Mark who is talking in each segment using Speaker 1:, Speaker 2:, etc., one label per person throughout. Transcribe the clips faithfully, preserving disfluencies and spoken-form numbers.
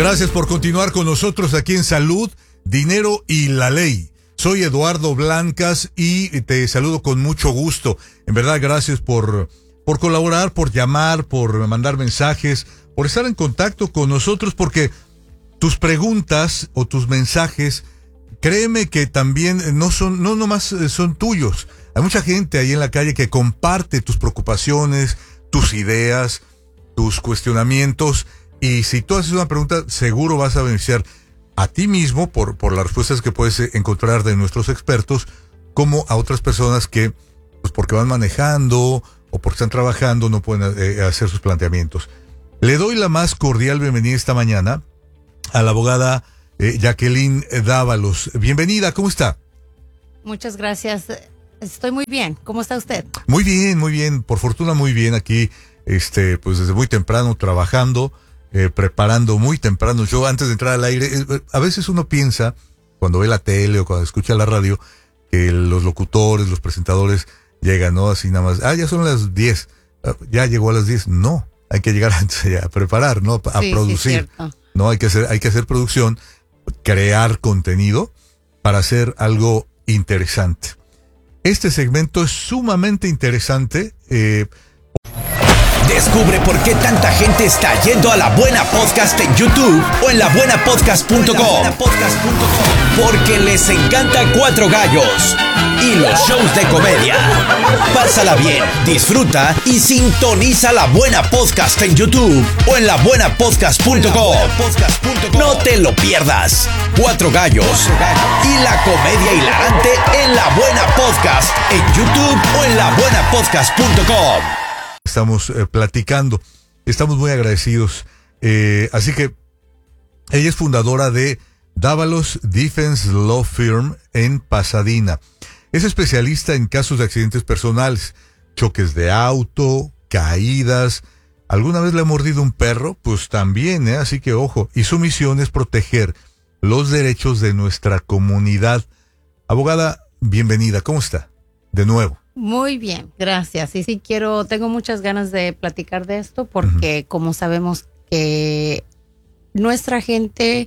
Speaker 1: Gracias por continuar con nosotros aquí en Salud, Dinero y la Ley. Soy Eduardo Blancas y te saludo con mucho gusto. En verdad, gracias por, por colaborar, por llamar, por mandar mensajes, por estar en contacto con nosotros, porque tus preguntas o tus mensajes, créeme que también no son, no nomás son tuyos. Hay mucha gente ahí en la calle que comparte tus preocupaciones, tus ideas, tus cuestionamientos. Y si tú haces una pregunta, seguro vas a beneficiar a ti mismo por, por las respuestas que puedes encontrar de nuestros expertos, como a otras personas que, pues porque van manejando o porque están trabajando, no pueden eh, hacer sus planteamientos. Le doy la más cordial bienvenida esta mañana a la abogada eh, Jacqueline Dávalos. Bienvenida, ¿cómo está?
Speaker 2: Muchas gracias. Estoy muy bien. ¿Cómo está usted?
Speaker 1: Muy bien, muy bien. Por fortuna, muy bien. Aquí, este, pues desde muy temprano trabajando. Eh, preparando muy temprano. Yo antes de entrar al aire, eh, a veces uno piensa, cuando ve la tele o cuando escucha la radio, que los locutores, los presentadores llegan, ¿no? Así nada más, ah, ya son las diez, ah, ya llegó a las diez. No, hay que llegar antes ya, a preparar, ¿no? A sí, producir, sí, ¿no? Hay que hacer, hay que hacer producción, crear contenido para hacer algo interesante. Este segmento es sumamente interesante, eh,
Speaker 3: Descubre por qué tanta gente está yendo a La Buena Podcast en YouTube o en la buena podcast punto com. Porque les encanta Cuatro Gallos y los shows de comedia. Pásala bien, disfruta y sintoniza La Buena Podcast en YouTube o en la buena podcast punto com. No te lo pierdas. Cuatro Gallos y la comedia hilarante en La Buena Podcast en YouTube o en la buena podcast punto com.
Speaker 1: Estamos eh, platicando, estamos muy agradecidos. Eh, así que ella es fundadora de Dávalos Defense Law Firm en Pasadena. Es especialista en casos de accidentes personales, choques de auto, caídas. ¿Alguna vez le ha mordido un perro? Pues también, ¿eh? Así que ojo. Y su misión es proteger los derechos de nuestra comunidad. Abogada, bienvenida. ¿Cómo está? De nuevo.
Speaker 2: Muy bien, gracias. Y sí quiero, tengo muchas ganas de platicar de esto porque uh-huh. como sabemos que nuestra gente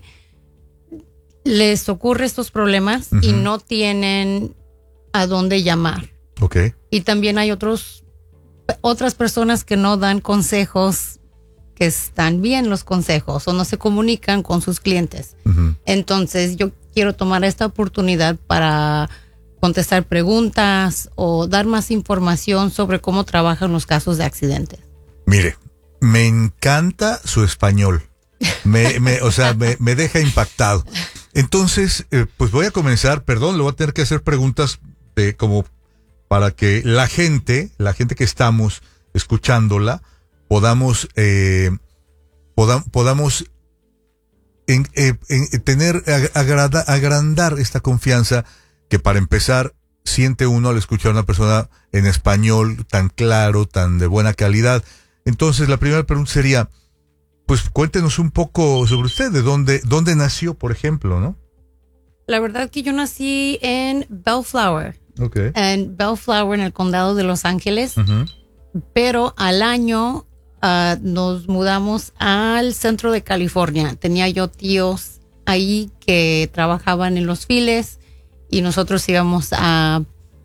Speaker 2: les ocurre estos problemas uh-huh. y no tienen a dónde llamar.
Speaker 1: Okay.
Speaker 2: Y también hay otros, otras personas que no dan consejos que están bien los consejos o no se comunican con sus clientes. Uh-huh. Entonces yo quiero tomar esta oportunidad para contestar preguntas o dar más información sobre cómo trabajan los casos de accidentes.
Speaker 1: Mire, me encanta su español. Me, me, o sea, me, me deja impactado. Entonces, eh, pues voy a comenzar, perdón, le voy a tener que hacer preguntas de, como para que la gente, la gente que estamos escuchándola, podamos, eh, poda, podamos en, eh, en, tener, agrada, agrandar esta confianza que para empezar siente uno al escuchar a una persona en español tan claro, tan de buena calidad. Entonces la primera pregunta sería, pues cuéntenos un poco sobre usted, de dónde, dónde nació, por ejemplo, ¿no?
Speaker 2: La verdad que yo nací en Bellflower,
Speaker 1: okay.
Speaker 2: en Bellflower, en el condado de Los Ángeles, uh-huh. pero al año uh, nos mudamos al centro de California. Tenía yo tíos ahí que trabajaban en los files, y nosotros íbamos a,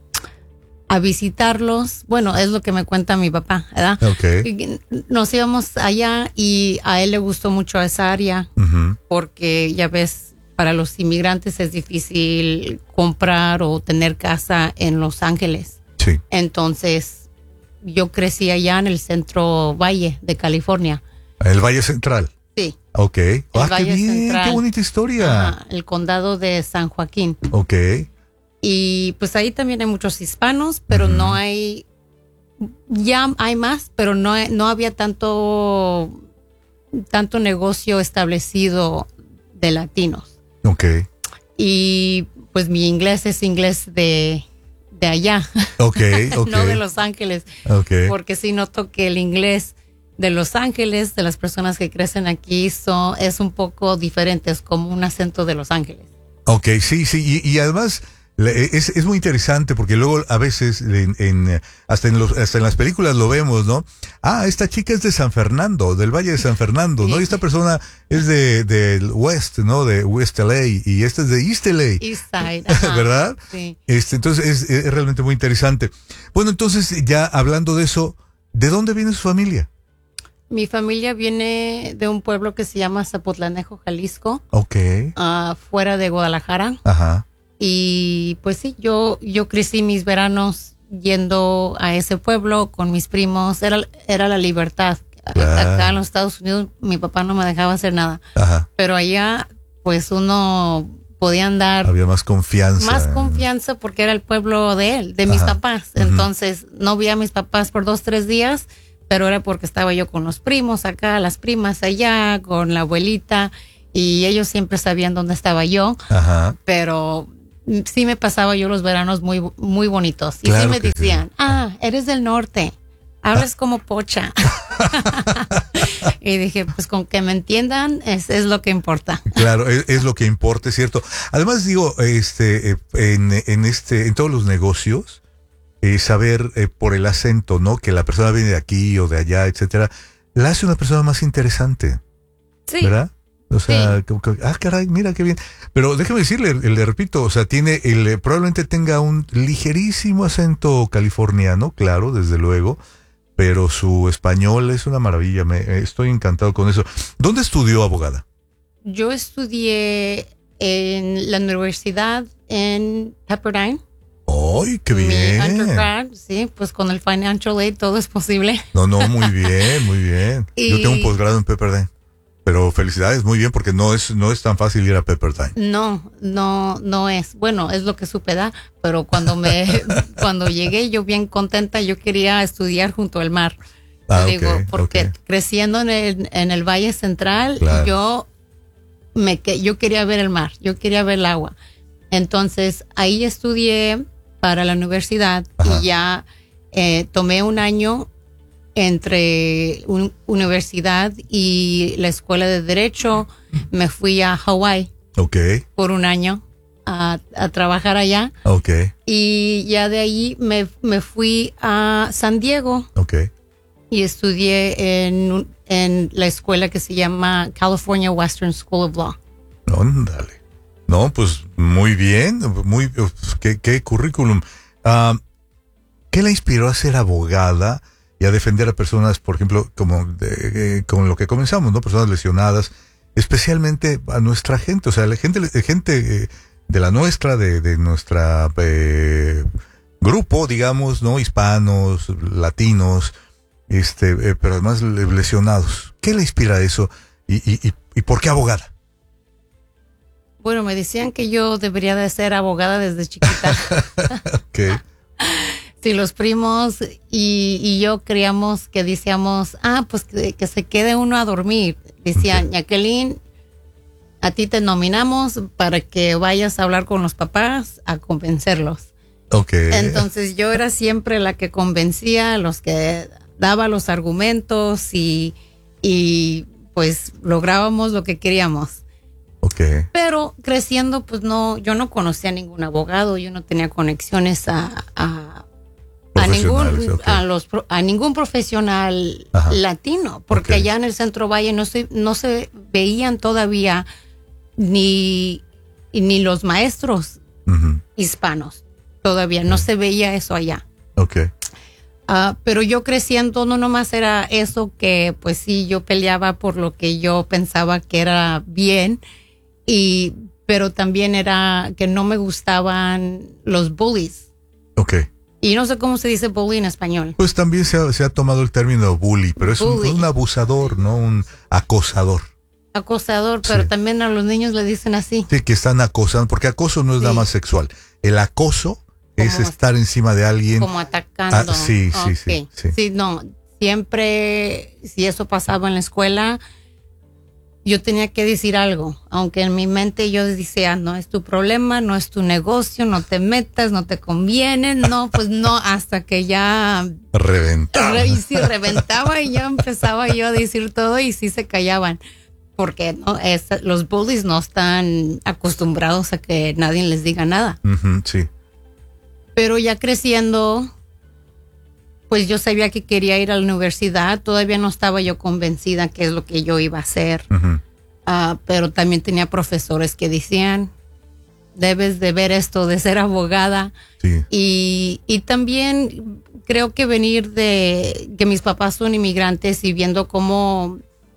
Speaker 2: a visitarlos. Bueno, es lo que me cuenta mi papá, ¿verdad?
Speaker 1: Okay.
Speaker 2: Nos íbamos allá y a él le gustó mucho esa área uh-huh. porque ya ves, para los inmigrantes es difícil comprar o tener casa en Los Ángeles.
Speaker 1: Sí.
Speaker 2: Entonces, yo crecí allá en el centro Valle de California.
Speaker 1: ¿El Valle Central?
Speaker 2: Sí.
Speaker 1: Ok.
Speaker 2: El
Speaker 1: ah,
Speaker 2: Valle
Speaker 1: qué bien,
Speaker 2: Central.
Speaker 1: Qué bonita historia.
Speaker 2: Ajá, el condado de San Joaquín.
Speaker 1: Ok.
Speaker 2: Y pues ahí también hay muchos hispanos, pero uh-huh. no hay, ya hay más, pero no, no había tanto, tanto negocio establecido de latinos.
Speaker 1: Ok.
Speaker 2: Y pues mi inglés es inglés de, de allá.
Speaker 1: Ok, ok.
Speaker 2: No de Los Ángeles.
Speaker 1: Ok.
Speaker 2: Porque sí noto que el inglés de Los Ángeles, de las personas que crecen aquí, son, es un poco diferente, es como un acento de Los Ángeles.
Speaker 1: Ok, sí, sí, y, y además Es, es muy interesante porque luego a veces en, en, hasta, en los, hasta en las películas lo vemos, ¿no? Ah, esta chica es de San Fernando, del Valle de San Fernando, ¿no? Y esta persona es de del West, ¿no? De West L A, y esta es de East L A.
Speaker 2: East Side. Ajá.
Speaker 1: ¿Verdad?
Speaker 2: Sí.
Speaker 1: Este, entonces es, es realmente muy interesante. Bueno, entonces ya hablando de eso, ¿de dónde viene su familia?
Speaker 2: Mi familia viene de un pueblo que se llama Zapotlanejo, Jalisco.
Speaker 1: Ok.
Speaker 2: Uh, fuera de Guadalajara.
Speaker 1: Ajá.
Speaker 2: Y pues sí, yo, yo crecí mis veranos yendo a ese pueblo con mis primos. Era, era la libertad.
Speaker 1: Claro.
Speaker 2: Acá en los Estados Unidos mi papá no me dejaba hacer nada.
Speaker 1: Ajá.
Speaker 2: Pero allá pues uno podía andar.
Speaker 1: Había más confianza.
Speaker 2: Más confianza porque era el pueblo de él, de mis
Speaker 1: Ajá.
Speaker 2: papás.
Speaker 1: Uh-huh.
Speaker 2: Entonces no vi a mis papás por dos, tres días, pero era porque estaba yo con los primos acá, las primas allá, con la abuelita, y ellos siempre sabían dónde estaba yo.
Speaker 1: Ajá.
Speaker 2: Pero sí me pasaba yo los veranos muy, muy bonitos. Y
Speaker 1: Claro
Speaker 2: sí me
Speaker 1: que
Speaker 2: decían,
Speaker 1: sí.
Speaker 2: ah, eres del norte, hablas como pocha. Y dije, pues con que me entiendan es, es lo que importa.
Speaker 1: Claro, es, es lo que importa, es cierto. Además digo, este, eh, en, en este, en todos los negocios, eh, saber eh, por el acento, ¿no? Que la persona viene de aquí o de allá, etcétera, la hace una persona más interesante,
Speaker 2: Sí.
Speaker 1: ¿verdad? O sea,
Speaker 2: Sí.
Speaker 1: como que, ah, caray, mira qué bien. Pero déjeme decirle, le, le repito, o sea, tiene, el, probablemente tenga un ligerísimo acento californiano, claro, desde luego, pero su español es una maravilla. Me, estoy encantado con eso. ¿Dónde estudió, abogada?
Speaker 2: Yo estudié en la universidad en Pepperdine.
Speaker 1: ¡Ay, qué
Speaker 2: Mi
Speaker 1: bien!
Speaker 2: undergrad, sí, pues con el financial aid todo es posible.
Speaker 1: No, no, muy bien, muy bien.
Speaker 2: Y-
Speaker 1: Yo tengo un posgrado en Pepperdine. Pero felicidades, muy bien, porque no es, no es tan fácil ir a Pepperdine.
Speaker 2: No, no, no es. Bueno, es lo que supe dar, pero cuando me, cuando llegué yo bien contenta, yo quería estudiar junto al mar.
Speaker 1: Ah,
Speaker 2: Digo,
Speaker 1: ok,
Speaker 2: porque
Speaker 1: ok.
Speaker 2: creciendo en el, en el Valle Central,
Speaker 1: Claro.
Speaker 2: yo me que- yo quería ver el mar, yo quería ver el agua. Entonces ahí estudié para la universidad.
Speaker 1: Ajá.
Speaker 2: Y ya eh, tomé un año entre un- universidad y la escuela de derecho. Me fui a Hawái
Speaker 1: Ok,
Speaker 2: por un año a, a trabajar allá,
Speaker 1: ok,
Speaker 2: y ya de ahí me, me fui a San Diego
Speaker 1: ok.
Speaker 2: y estudié en, un- en la escuela que se llama California Western School of Law.
Speaker 1: Ándale. No, pues muy bien, muy, uf, qué, qué currículum. Ah, ¿qué la inspiró a ser abogada y a defender a personas, por ejemplo, como de, eh, con lo que comenzamos, ¿no? Personas lesionadas, especialmente a nuestra gente, o sea, la gente, gente eh, de la nuestra, de, de nuestra eh, grupo, digamos, ¿no? Hispanos, latinos, este, eh, pero además le- lesionados. ¿Qué le inspira a eso? ¿Y, y, y, y por qué abogada?
Speaker 2: Bueno, me decían que yo debería de ser abogada desde chiquita.
Speaker 1: ¿Qué?
Speaker 2: Sí, los primos y, y yo creíamos que decíamos, ah, pues que, que se quede uno a dormir. Decían,
Speaker 1: Ok.
Speaker 2: Jacqueline, a ti te nominamos para que vayas a hablar con los papás, a convencerlos.
Speaker 1: Ok.
Speaker 2: Entonces yo era siempre la que convencía, los que daba los argumentos, y, y pues lográbamos lo que queríamos.
Speaker 1: Ok.
Speaker 2: Pero creciendo, pues no, yo no conocía a ningún abogado, yo no tenía conexiones a, a, a ningún,
Speaker 1: Profesionales, ok.
Speaker 2: a los, pro- a ningún profesional
Speaker 1: Ajá.
Speaker 2: latino, porque
Speaker 1: Ok.
Speaker 2: allá en el Centro Valle no se, no se veían todavía ni, ni los maestros
Speaker 1: Ujú.
Speaker 2: hispanos, todavía no se veía eso allá.
Speaker 1: Ok.
Speaker 2: Ah, pero yo creciendo no nomás era eso, que pues sí, yo peleaba por lo que yo pensaba que era bien, y pero también era que no me gustaban los bullies.
Speaker 1: Ok.
Speaker 2: Y no sé cómo se dice bully en español.
Speaker 1: Pues también se ha, se ha tomado el término bully, pero es un,
Speaker 2: Bully.
Speaker 1: un abusador, ¿no? Un acosador.
Speaker 2: Acosador, pero
Speaker 1: Sí.
Speaker 2: también a los niños le dicen así.
Speaker 1: Sí, que están acosando, porque acoso no es
Speaker 2: Sí.
Speaker 1: nada más sexual. El acoso es
Speaker 2: Como-
Speaker 1: estar encima de alguien.
Speaker 2: Como atacando.
Speaker 1: Ah, sí, sí, sí,
Speaker 2: Ok.
Speaker 1: sí.
Speaker 2: Sí, no, siempre, si eso pasaba en la escuela, yo tenía que decir algo, aunque en mi mente yo decía, no es tu problema, no es tu negocio, no te metas, no te conviene, no, pues no, hasta que ya
Speaker 1: Reventado.
Speaker 2: re- y sí, reventaba y ya empezaba yo a decir todo y sí se callaban. porque no es, los bullies no están acostumbrados a que nadie les diga nada.
Speaker 1: Uh-huh, sí.
Speaker 2: Pero ya creciendo, pues yo sabía que quería ir a la universidad. Todavía no estaba yo convencida qué es lo que yo iba a hacer.
Speaker 1: Uh-huh.
Speaker 2: Uh, pero también tenía profesores que decían, debes de ver esto de ser abogada.
Speaker 1: Sí.
Speaker 2: Y, y también creo que venir de que mis papás son inmigrantes y viendo cómo,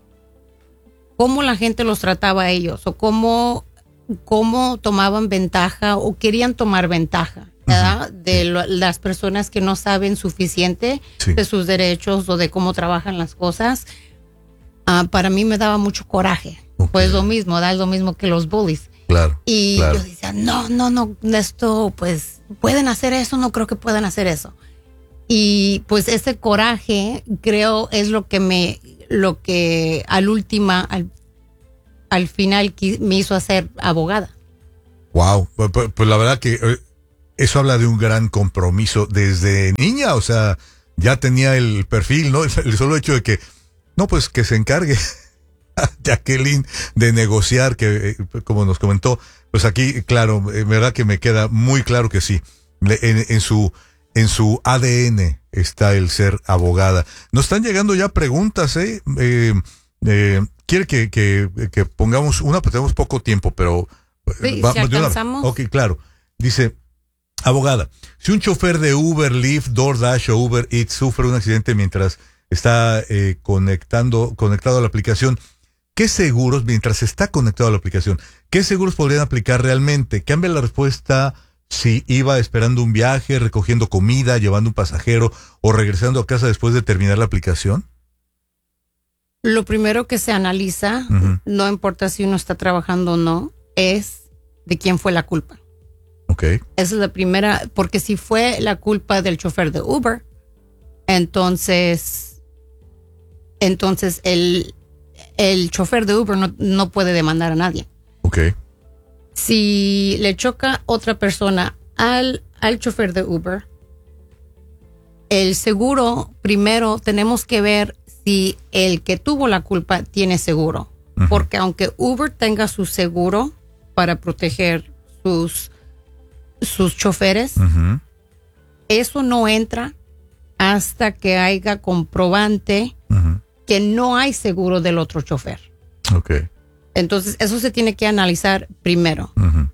Speaker 2: cómo la gente los trataba a ellos o cómo, cómo tomaban ventaja o querían tomar ventaja, ¿verdad? Uh-huh. De lo, las personas que no saben suficiente sí. de sus derechos o de cómo trabajan las cosas. Uh, para mí me daba mucho coraje. Okay. Pues lo mismo, da lo mismo que los bullies.
Speaker 1: Claro.
Speaker 2: Y
Speaker 1: claro.
Speaker 2: yo decía, no, no, no, esto, pues, pueden hacer eso, no creo que puedan hacer eso. Y pues ese coraje, creo, es lo que me, lo que al última, al, al final me hizo hacer abogada.
Speaker 1: Wow, pues, pues la verdad que eso habla de un gran compromiso desde niña, o sea, ya tenía el perfil, ¿no? El solo hecho de que, no, pues que se encargue Jacqueline de negociar, que como nos comentó, pues aquí, claro, en verdad que me queda muy claro que sí, en, en su en su A D N está el ser abogada. Nos están llegando ya preguntas, ¿eh? eh, eh quiere que, que, que pongamos una, pues tenemos poco tiempo, pero
Speaker 2: sí, vamos, si alcanzamos.
Speaker 1: Ok, claro. Dice, abogada, si un chofer de Uber, Lyft, DoorDash o Uber Eats sufre un accidente mientras está eh, conectando, conectado a la aplicación, ¿qué seguros, mientras está conectado a la aplicación, qué seguros podrían aplicar realmente? Cambia la respuesta si iba esperando un viaje, recogiendo comida, llevando un pasajero o regresando a casa después de terminar la aplicación.
Speaker 2: Lo primero que se analiza, uh-huh. no importa si uno está trabajando o no, es de quién fue la culpa.
Speaker 1: Okay.
Speaker 2: Esa es la primera, porque si fue la culpa del chofer de Uber, entonces, entonces el el chofer de Uber no, no puede demandar a nadie.
Speaker 1: Okay.
Speaker 2: Si le choca otra persona al, al chofer de Uber, el seguro, primero tenemos que ver si el que tuvo la culpa tiene seguro. Uh-huh. Porque aunque Uber tenga su seguro para proteger sus, sus choferes,
Speaker 1: uh-huh.
Speaker 2: eso no entra hasta que haya comprobante
Speaker 1: uh-huh.
Speaker 2: que no hay seguro del otro chofer.
Speaker 1: Okay.
Speaker 2: Entonces, eso se tiene que analizar primero.
Speaker 1: Uh-huh.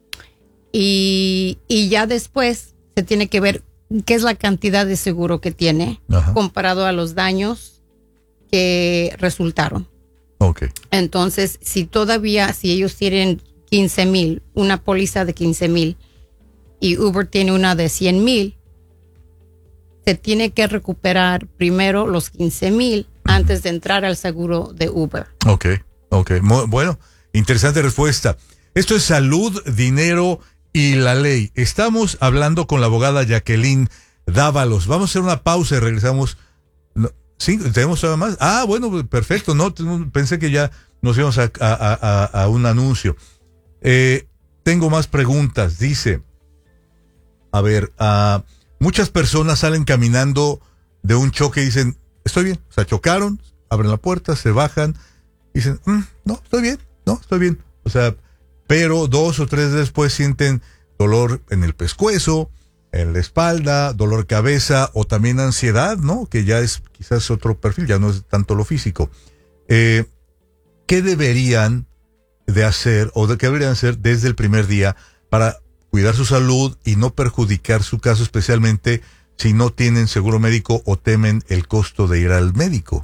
Speaker 2: Y, y ya después se tiene que ver qué es la cantidad de seguro que tiene
Speaker 1: uh-huh.
Speaker 2: comparado a los daños que resultaron.
Speaker 1: Okay.
Speaker 2: Entonces, si todavía, si ellos tienen quince mil, una póliza de quince mil y Uber tiene una de cien mil, se tiene que recuperar primero los quince mil uh-huh. antes de entrar al seguro de Uber.
Speaker 1: Ok, ok. Muy, bueno, interesante respuesta. Esto es Salud, Dinero y la Ley. Estamos hablando con la abogada Jacqueline Dávalos. Vamos a hacer una pausa y regresamos. No, ¿sí? ¿Tenemos todavía más? Ah, bueno, perfecto. No, pensé que ya nos íbamos a, a, a, a un anuncio. Eh, tengo más preguntas. Dice, a ver, uh, muchas personas salen caminando de un choque y dicen, estoy bien. O sea, chocaron, abren la puerta, se bajan, dicen, mm, no, estoy bien, no, estoy bien. O sea, pero dos o tres días después sienten dolor en el pescuezo, en la espalda, dolor de cabeza o también ansiedad, ¿no? Que ya es quizás otro perfil, ya no es tanto lo físico. Eh, ¿Qué deberían de hacer o de qué deberían hacer desde el primer día para cuidar su salud y no perjudicar su caso, especialmente si no tienen seguro médico o temen el costo de ir al médico?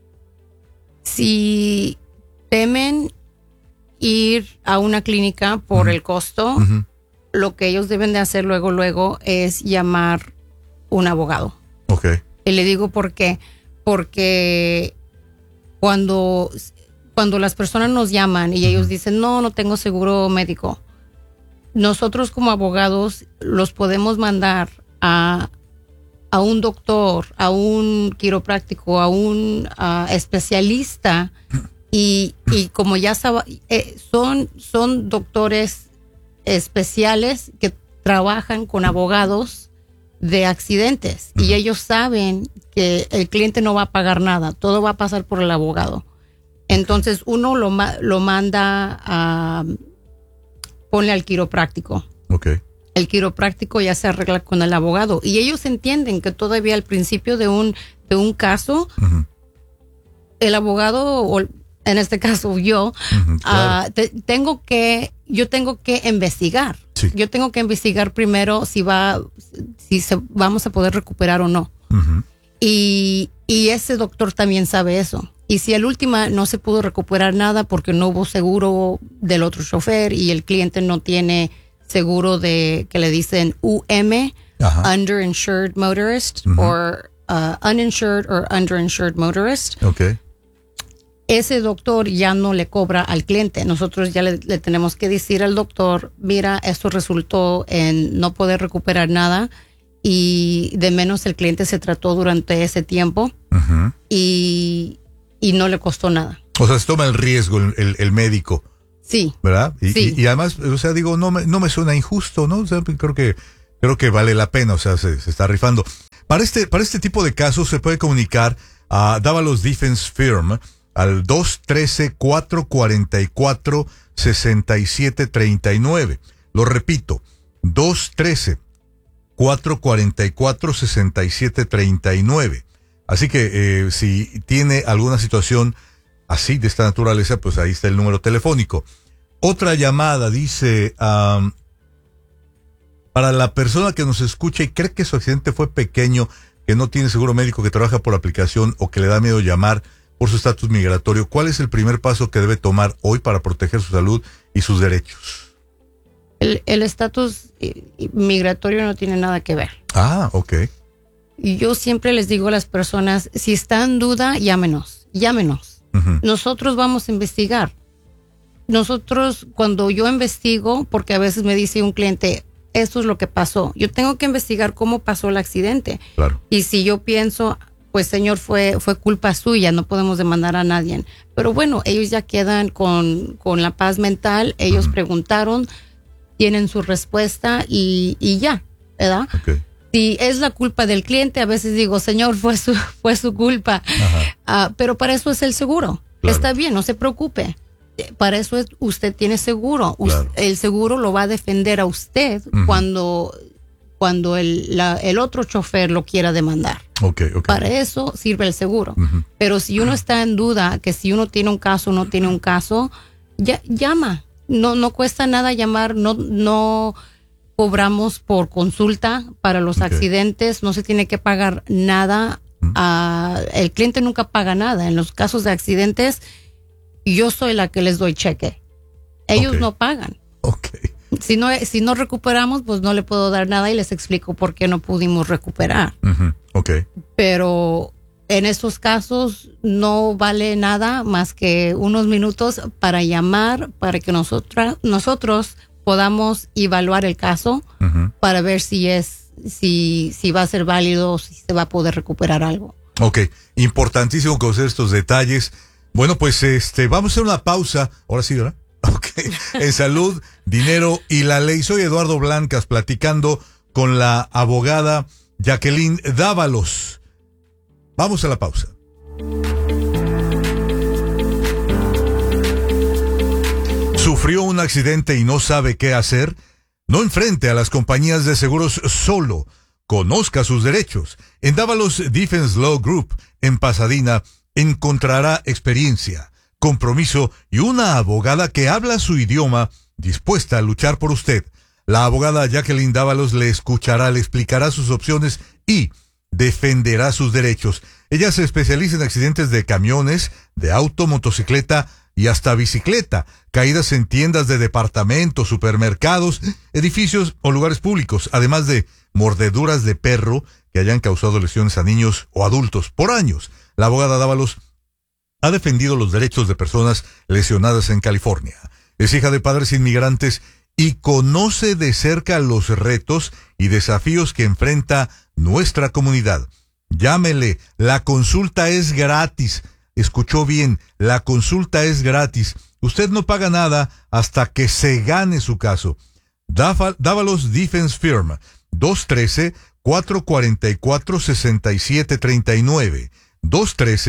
Speaker 2: Si temen ir a una clínica por uh-huh. el costo,
Speaker 1: uh-huh.
Speaker 2: lo que ellos deben de hacer luego, luego es llamar un abogado.
Speaker 1: Okay.
Speaker 2: Y le digo por qué. Porque cuando, cuando las personas nos llaman y uh-huh. ellos dicen, no, no tengo seguro médico, nosotros como abogados los podemos mandar a, a un doctor, a un quiropráctico, a un uh, especialista. Y, y como ya sabe, eh, son, son doctores especiales que trabajan con abogados de accidentes uh-huh. y ellos saben que el cliente no va a pagar nada, todo va a pasar por el abogado. Entonces uno lo, ma- lo manda a, ponle al quiropráctico.
Speaker 1: Okay.
Speaker 2: El quiropráctico ya se arregla con el abogado y ellos entienden que todavía al principio de un, de un caso, uh-huh. el abogado, o en este caso yo, uh-huh, claro. uh, te, tengo que, yo tengo que investigar. Sí. Yo tengo que investigar primero si va, si se, vamos a poder recuperar o no. Uh-huh. Y, y ese doctor también sabe eso. Y si al último no se pudo recuperar nada porque no hubo seguro del otro chofer y el cliente no tiene seguro de que le dicen U M, ajá. Underinsured Motorist, uh-huh. or uh, Uninsured or Underinsured Motorist.
Speaker 1: Okay.
Speaker 2: Ese doctor ya no le cobra al cliente. Nosotros ya le, le tenemos que decir al doctor, mira, esto resultó en no poder recuperar nada y de menos el cliente se trató durante ese tiempo uh-huh. y, y no le costó nada.
Speaker 1: O sea, se toma el riesgo el, el, el médico.
Speaker 2: Sí.
Speaker 1: ¿Verdad? Y,
Speaker 2: sí.
Speaker 1: y, y además, o sea, digo, no me, no me suena injusto, ¿no? O sea, creo que, creo que vale la pena, o sea, se, se está rifando. Para este, para este tipo de casos se puede comunicar a Dávalos Defense Firm al dos uno tres, cuatro cuatro cuatro, seis siete tres nueve. Lo repito, dos uno tres, cuatro cuatro cuatro, seis siete tres nueve. Así que, eh, si tiene alguna situación así de esta naturaleza, pues ahí está el número telefónico. Otra llamada dice, um, para la persona que nos escucha y cree que su accidente fue pequeño, que no tiene seguro médico, que trabaja por aplicación o que le da miedo llamar por su estatus migratorio, ¿cuál es el primer paso que debe tomar hoy para proteger su salud y sus derechos?
Speaker 2: El estatus migratorio no tiene nada que ver.
Speaker 1: Ah, ok.
Speaker 2: Y yo siempre les digo a las personas, si está en duda, llámenos, llámenos. Uh-huh. Nosotros vamos a investigar. Nosotros, cuando yo investigo, porque a veces me dice un cliente, esto es lo que pasó, yo tengo que investigar cómo pasó el accidente.
Speaker 1: Claro.
Speaker 2: Y si yo pienso, pues señor, fue, fue culpa suya, no podemos demandar a nadie. Pero bueno, ellos ya quedan con, con la paz mental, ellos uh-huh. preguntaron, tienen su respuesta y, y ya, ¿verdad?
Speaker 1: Okay.
Speaker 2: Si es la culpa del cliente, a veces digo, señor, fue su, fue su culpa. Uh, pero para eso es el seguro. Claro. Está bien, no se preocupe. Para eso es, usted tiene seguro.
Speaker 1: Claro.
Speaker 2: Usted, el seguro lo va a defender a usted uh-huh. cuando, cuando el, la, el otro chofer lo quiera demandar.
Speaker 1: Okay, okay.
Speaker 2: Para eso sirve el seguro. Uh-huh. Pero si uno está en duda, que si uno tiene un caso o no tiene un caso, ya, llama. No, no cuesta nada llamar, no, no cobramos por consulta para los okay. accidentes, no se tiene que pagar nada. ¿Mm? Uh, el cliente nunca paga nada. En los casos de accidentes, yo soy la que les doy cheque. Ellos okay. no pagan.
Speaker 1: Okay.
Speaker 2: Si no, si no recuperamos, pues no le puedo dar nada y les explico por qué no pudimos recuperar.
Speaker 1: Uh-huh. Okay.
Speaker 2: Pero en estos casos no vale nada más que unos minutos para llamar, para que nosotros, nosotros podamos evaluar el caso uh-huh. para ver si es, si, si va a ser válido, si se va a poder recuperar algo.
Speaker 1: Ok, importantísimo conocer estos detalles. Bueno, pues este, vamos a hacer una pausa. Ahora sí, ¿verdad? Ok. En Salud, Dinero y la Ley. Soy Eduardo Blancas, platicando con la abogada Jacqueline Dávalos. Vamos a la pausa. ¿Sufrió un accidente y no sabe qué hacer? No enfrente a las compañías de seguros solo. Conozca sus derechos. En Dávalos Defense Law Group, en Pasadena, encontrará experiencia, compromiso y una abogada que habla su idioma, dispuesta a luchar por usted. La abogada Jacqueline Dávalos le escuchará, le explicará sus opciones y defenderá sus derechos. Ella se especializa en accidentes de camiones, de auto, motocicleta y hasta bicicleta, caídas en tiendas de departamentos, supermercados, edificios o lugares públicos, además de mordeduras de perro que hayan causado lesiones a niños o adultos. Por años, la abogada Dávalos ha defendido los derechos de personas lesionadas en California. Es hija de padres inmigrantes y conoce de cerca los retos y desafíos que enfrenta nuestra comunidad. Llámele, la consulta es gratis. Escuchó bien, la consulta es gratis. Usted no paga nada hasta que se gane su caso. Dávalos Defense Firm, dos uno tres, cuatro cuatro cuatro, seis siete tres nueve. dos uno tres,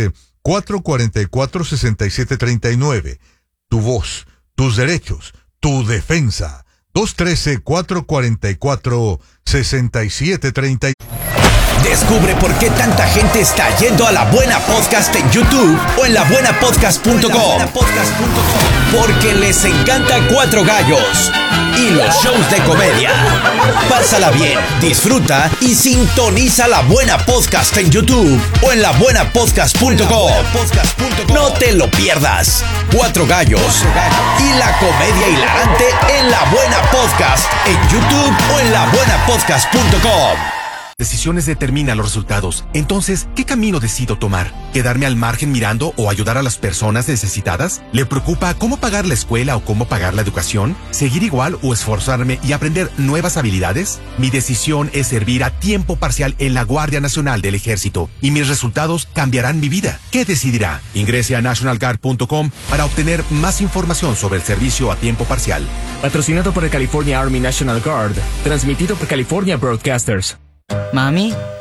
Speaker 1: cuatro cuatro cuatro, seis siete tres nueve. Tu voz, tus derechos, tu defensa. dos uno tres, cuatro cuatro cuatro, seis siete tres nueve.
Speaker 3: Descubre por qué tanta gente está yendo a La Buena Podcast en YouTube o en la buena podcast punto com. Porque les encanta Cuatro Gallos y los shows de comedia. Pásala bien, disfruta y sintoniza La Buena Podcast en YouTube o en la buena podcast punto com. No te lo pierdas. Cuatro Gallos y la comedia hilarante en La Buena Podcast en YouTube o en la buena podcast punto com.
Speaker 4: Decisiones determinan los resultados. Entonces, ¿qué camino decido tomar? ¿Quedarme al margen mirando o ayudar a las personas necesitadas? ¿Le preocupa cómo pagar la escuela o cómo pagar la educación? ¿Seguir igual o esforzarme y aprender nuevas habilidades? Mi decisión es servir a tiempo parcial en la Guardia Nacional del Ejército y mis resultados cambiarán mi vida. ¿Qué decidirá? Ingrese a national guard punto com para obtener más información sobre el servicio a tiempo parcial.
Speaker 5: Patrocinado por el California Army National Guard, transmitido por California Broadcasters.
Speaker 6: Mami,